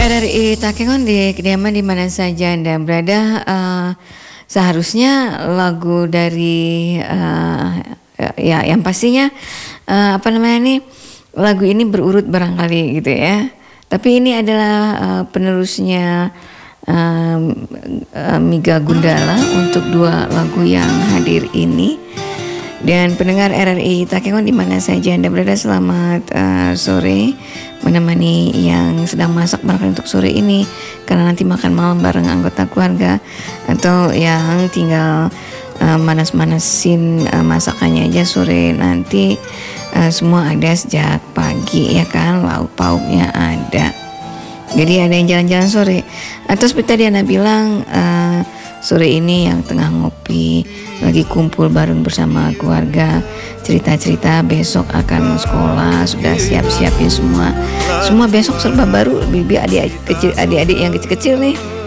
RRI Takengon di kediaman di mana saja Anda berada, seharusnya lagu dari, ya yang pastinya, lagu ini berurut barangkali gitu ya. Tapi ini adalah, penerusnya, Miga Gundala untuk 2 lagu yang hadir ini. Dan pendengar RRI Takengon di mana saja Anda berada, selamat, sore, menemani yang sedang masak barangkali untuk sore ini karena nanti makan malam bareng anggota keluarga, atau yang tinggal, manas-manasin, masakannya aja sore nanti, semua ada sejak pagi ya kan, lauk pauknya ada. Jadi ada yang jalan-jalan sore, atau seperti tadi Anda bilang, sore ini yang tengah ngopi, lagi kumpul bareng bersama keluarga, cerita-cerita besok akan sekolah, sudah siap-siapin semua besok serba baru, bibi adik-adik yang kecil-kecil nih.